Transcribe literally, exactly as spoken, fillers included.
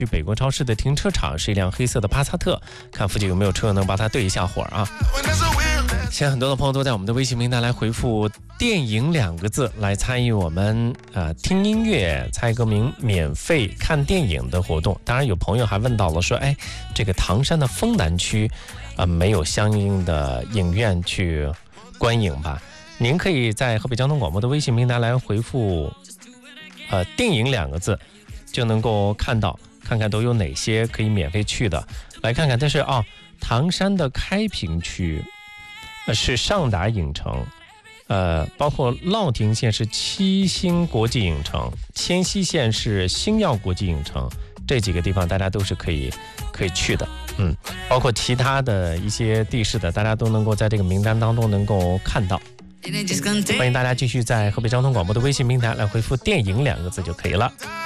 去北国超市的停车场是一辆黑色的帕萨特，看附近有没有车能帮他对一下火啊。现在很多的朋友都在我们的微信平台来回复电影两个字来参与我们呃听音乐猜歌名免费看电影的活动。当然有朋友还问到了说，哎，这个唐山的丰南区呃没有相应的影院去观影吧？您可以在河北交通广播的微信平台来回复呃电影两个字，就能够看到看看都有哪些可以免费去的，来看看。但是啊、哦，唐山的开平区呃是上达影城，呃，包括乐亭县是七星国际影城，迁西县是星耀国际影城，这几个地方大家都是可以可以去的，嗯，包括其他的一些地市的，大家都能够在这个名单当中能够看到。欢迎大家继续在河北交通广播的微信平台来回复电影两个字就可以了。